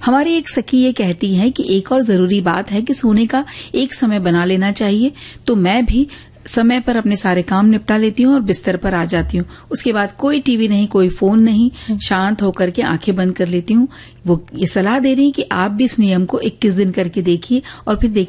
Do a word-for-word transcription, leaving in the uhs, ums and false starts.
हमारी एक सखी ये कहती है कि एक और जरूरी बात है कि सोने का एक समय बना लेना चाहिए। तो मैं भी समय पर अपने सारे काम निपटा लेती हूँ और बिस्तर पर आ जाती हूँ। उसके बाद कोई टीवी नहीं, कोई फोन नहीं, शांत होकर के आंखें बंद कर लेती हूँ। वो ये सलाह दे रही है कि आप भी इस नियम को इक्कीस दिन करके देखिए और फिर देखिए